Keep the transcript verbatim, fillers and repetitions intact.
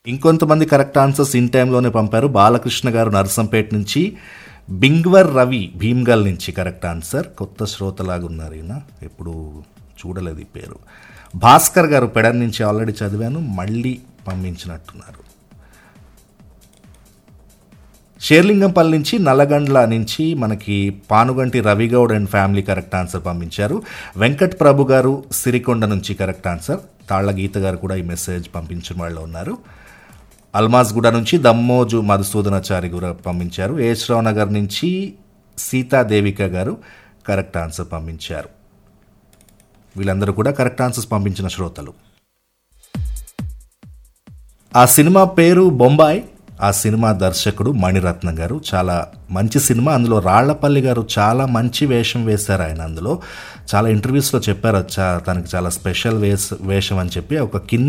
ఇంకొంతమంది correct answers in టైంలోనే పంపారు. బాలకృష్ణ గారు నర్సంపేట నుంచి, బింగ్వర్ రవి భీమ్గల్ నుంచి కరెక్ట్ ఆన్సర్. కొత్త శ్రోతలాగా ఉన్నారు ఈయన, ఎప్పుడు చూడలేదు ఈ పేరు. భాస్కర్ గారు పెడన్ నుంచి ఆల్రెడీ చదివాను, మళ్ళీ పంపించినట్టున్నారు. షేర్లింగంపల్లి నుంచి, నల్లగండ్ల నుంచి మనకి Panuganti Ravi Goud and family correct answer పంపించారు. వెంకట్ ప్రభు గారు సిరికొండ నుంచి కరెక్ట్ ఆన్సర్. తాళ్ల గీత గారు కూడా ఈ మెసేజ్ పంపించిన వాళ్ళు ఉన్నారు. అల్మాజ్గూడ నుంచి దమ్మోజు మధుసూదనాచారి కూడా పంపించారు. ఏశ్రావు నగర్ నుంచి సీతాదేవిక గారు కరెక్ట్ ఆన్సర్ పంపించారు. వీళ్ళందరూ కూడా కరెక్ట్ ఆన్సర్స్ పంపించిన శ్రోతలు. ఆ సినిమా పేరు బొంబాయి. ఆ సినిమా దర్శకుడు మణిరత్నం గారు. చాలా మంచి సినిమా. అందులో రాళ్లపల్లి గారు చాలా మంచి వేషం వేశారు. ఆయన అందులో చాలా ఇంటర్వ్యూస్లో చెప్పారు, చా తనకి చాలా స్పెషల్ వేస్ వేషం అని చెప్పి. ఒక కింద